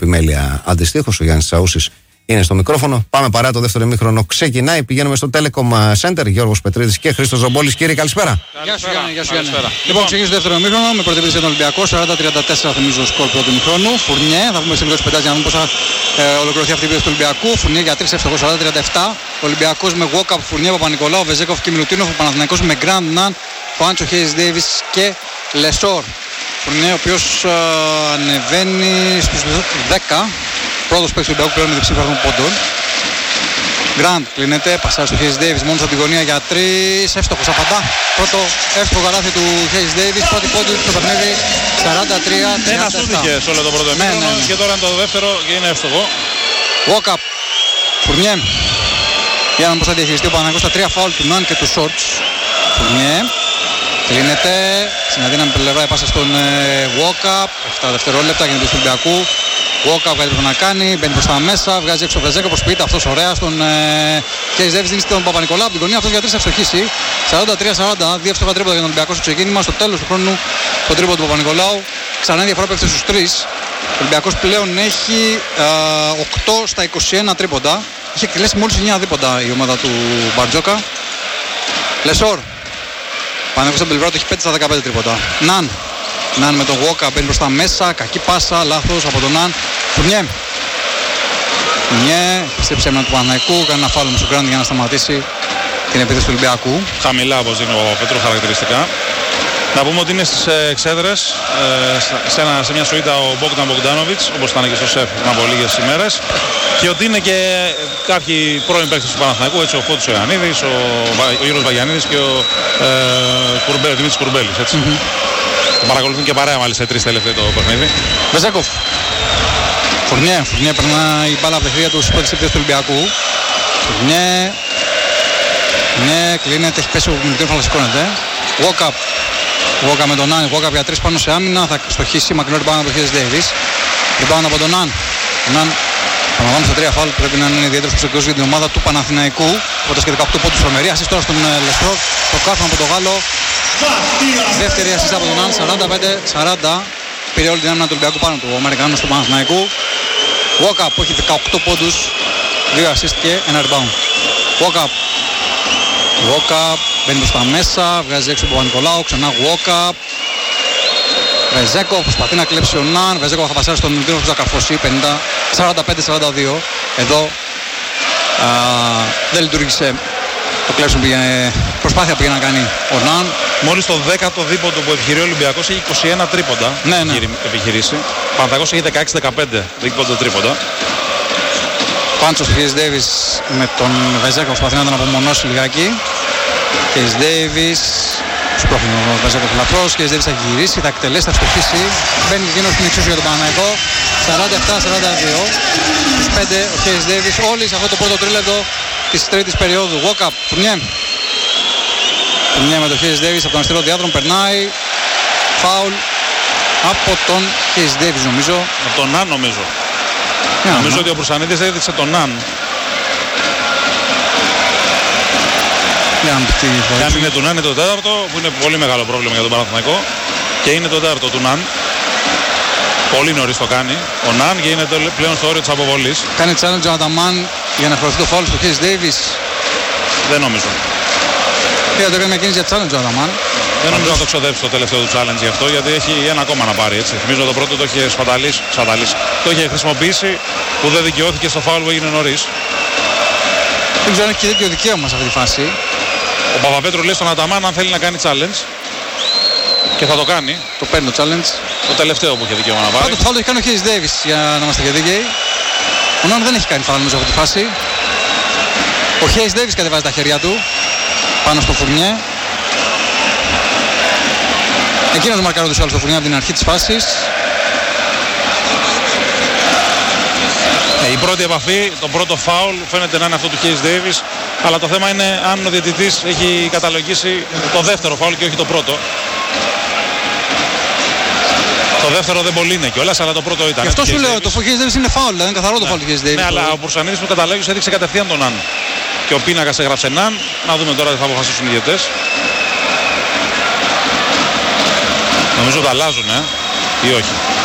επιμέλεια αντιστοίχως. Ο Γιάννης Τσαούσης είναι στο μικρόφωνο. Πάμε παρά, το δεύτερο ημίχρονο ξεκινάει. Πηγαίνουμε στο Telecom Center. Γιώργος Πετρίδης και Χρήστος Ζομπόλης. Κύριε, καλησπέρα. Γεια σου Γιάννη. Λοιπόν, ξεκινήσει το δεύτερο ημίχρονο με πρώτη επίθεση τον Ολυμπιακό. 40-34 θυμίζω το σκορ πρώτου ημίχρονου. Φουρνιέ, θα βγούμε σε λίγο σπεντάζει για να δούμε πώς θα ολοκληρωθεί αυτή η επίθεση του Ολυμπιακού. Φουρνιέ για 3 εύστοχος, 40-37. Ολυμπιακός με Walkup, Φουρνιέ, Παπα-Νικολάου, Βεζέκοφ και Μιλουτίνοφ. Ο Παναθηναϊκός με Γκραντ Ναν, Πάντσο, Χέις Ντέιβις και Λεσόρ. Φουρνιέ, ο οποίος ανεβαίνει στους 10. Πρώτος παίκτης του Ολυμπιακού πλέον με διψήφια πόντων. Γκραντ κλείνεται, πασάρει στο Χέις Ντέιβις μόνο από την γωνία για 3. Εύστοχος απαντά. Πρώτο εύστοχο γαλάθι του Χέις Ντέιβις. Πρώτη πόντι του στο παιχνίδι 43-37. Ένα σούτ είχε σε όλο το πρώτο ημίχρονο και τώρα είναι το δεύτερο και είναι εύστοχο. Walkup, Φουρνιέ. Για να δούμε πώς θα διαχειριστεί ο Παναθηναϊκός τα 3 φάουλ του Ναν και του Σόρτς. Φουρνιέ. Κλείνεται. Στην αδύναμη πλευρά η πάσα στον Walkup. 7 δευτερόλεπτα για τον Ολυμπιακού. Walkup κάτι πρέπει να κάνει, μπαίνει προς τα μέσα, βγάζει έξω ο Βεζέκο, προσποιείται αυτός ωραία στον Χέις Ντέιβις, δίνει στον Παπα-Νικολάου από την γωνία, αυτός για 3 θα ευστοχίσει. 43-40, 2 εύστοχα τρίποτα για τον Ολυμπιακό στο ξεκίνημα, στο τέλος του χρόνου το τρίποντο του Παπα-Νικολάου. Ξανά η διαφορά πέφτει στους 3. Ο Ολυμπιακός πλέον έχει 8 στα 21 τρίποντα. Είχε εκτελέσει μόλις 9 δίποντα η ομάδα του Μπαρτζόκα. Λεσόρ. Παναθηναϊκός από την πλευρά του έχει 5 στα 15 τρίποντα. Ναν με τον Walkup μπαίνει προς τα μέσα, κακή πάσα, λάθος από τον Ναν. Φουρνιέ. Επιστρέψε με του Παναθηναϊκού, κάνει ένα φάουλ με στον Γκραντ για να σταματήσει την επίθεση του Ολυμπιακού. Χαμηλά όπως δίνει ο Παπαπέτρου χαρακτηριστικά. Να πούμε ότι είναι στις εξέδρες, σε μια σουίτα ο Μπόγκταν Μπογκντάνοβιτς, όπως ήταν και στο ΣΕΦ πριν από λίγες ημέρες. Και ότι είναι και κάποιοι πρώην παίκτες του Παναθηναϊκού, έτσι ο Φώτης ο Ιωαννίδης, ο Γιώργος Βαγιαννίδης και ο Δημήτρης Κουρμπέλης. Το παρακολουθούν και παρέα μάλιστα σε 3 τελευταία το παιχνίδι. Βεζέκοφ. Φουρνιέ περνά η μπάλα από τα χέρια του στις πρώτες επίθεσεις του Ολυμπιακού. Φουρνιέ κλείνεται, έχει πέσει ο Μιλουτίνοφ αλλά σηκώνεται. Walkup με τον Ναν, Walkup για 3 πάνω σε άμυνα, θα στοχίσει μακρινό rebound από τον Χέις Ντέιβις. Rebound από τον Ναν. Ναν παραλαμβάνει στα 3 φάουλ που πρέπει να είναι ιδιαίτερος προσεκτικός για την ομάδα του Παναθηναϊκού. Πρώτα και 18 πόντους τρομερή, ασίστ τώρα στον Λεσόρ, το κάθμα από τον Γάλλο. Δεύτερη ασίστ από τον Ναν, 45-40. Πήρε όλη την άμυνα του Ολυμπιακού πάνω του Αμερικάνου του Παναθηναϊκού. Walkup που έχει 18 πόντους, 2 ασίστ και 1 rebound. Walkup μπαίνει προς τα μέσα, βγάζει έξω τον Παπα-Νικολάου, ξανά Walkup. Βεζέκο προσπαθεί να κλέψει ο Ναν, Βεζέκο θα πασάρει στον Μιλουτίνοφ που θα καρφώσει 45-42. Εδώ δεν λειτουργήσε το κλέψιμο, προσπάθεια πήγε να κάνει ο Ναν. Μόλις το 10ο δίποντο που επιχειρεί ο Ολυμπιακός έχει 21 τρίποντα επιχειρήσει. Παναθηναϊκός έχει 16-15 δίποντο τρίποντα. Πάντσος Χέις Ντέιβις με τον Βεζέκο προσπαθεί να τον απομονώσει λιγάκι. Χέις Ντέιβις σπρώχνει ο Βεζέκο ελαφρώς. Χέις Ντέιβις θα γυρίσει, θα εκτελέσει, θα στοχίσει. Μπαίνει εκείνος στην εξίσου για τον Παναθηναϊκό. 47-42. Στους 5 ο Χέις Ντέιβις, όλοι σε αυτό το πρώτο τρίλεπτο της τρίτης περίοδου. Walkup, Φουρνιέ με τον Χέις Ντέιβις από τον αριστερό διάδρομο, περνάει. Φάουλ από τον Χέις Ντέιβις νομίζω. Από τον Ναν νομίζω. Νομίζω ότι ο Μπρουσανίδης έδειξε τον Ναν. Και αν είναι του Ναν είναι το τέταρτο, που είναι πολύ μεγάλο πρόβλημα για τον Παναθηναϊκό. Και είναι το τέταρτο του Ναν. Πολύ νωρίς το κάνει ο Ναν και είναι πλέον στο όριο της αποβολής. Κάνει challenge ο Αταμάν για να χρεωθεί το φάουλ στο Χέις Ντέιβις. Δεν νομίζω. Το έκανε μια κίνηση για challenge ο Αταμάν. Δεν νομίζω να το ξοδέψει το τελευταίο του challenge γι' αυτό, γιατί έχει ένα ακόμα να πάρει. Έτσι. Θυμίζω το πρώτο το είχε σπαταλήσει. Το είχε χρησιμοποιήσει που δεν δικαιώθηκε στο φάουλ που έγινε νωρίς. Δεν ξέρω αν έχει τέτοιο δικαίωμα σε αυτή τη φάση. Ο Παπαπέτρου λέει στον Αταμάν αν θέλει να κάνει challenge και θα το κάνει. Το παίρνει το challenge. Το τελευταίο που είχε δικαίωμα να πάρει. Το φάουλ το έχει κάνει ο Χέις Ντέιβις για να είμαστε και δίκαιοι. Ο Ναν δεν έχει κάνει φάουλ νομίζω αυτή τη φάση. Ο Χέις Ντέιβις κατεβάζει τα χέρια του πάνω στο Φουρνιέ. Εκείνος μαρκάρει τους άλλους στο Φουρνιέ από την αρχή της φάσης. Η πρώτη επαφή, το πρώτο φάουλ φαίνεται να είναι αυτό του Χέις Ντέιβις, αλλά το θέμα είναι αν ο διαιτητής έχει καταλογίσει το δεύτερο φάουλ και όχι το πρώτο. Το δεύτερο δεν πολύ είναι κιόλας, αλλά το πρώτο ήταν. Γι' αυτό σου λέω, το Χέις Ντέιβις είναι φάουλ, είναι καθαρό το φάουλ του Χέις Ντέιβις. Ναι, αλλά ο Μπουρσανίδης που καταλόγησε έδειξε κατευθείαν τον Ναν. Και ο πίνακας έγραψε Ναν. Να δούμε τώρα τι θα αποφασίσουν οι διαιτητές. Νομίζω τα αλλάζουν, ή όχι.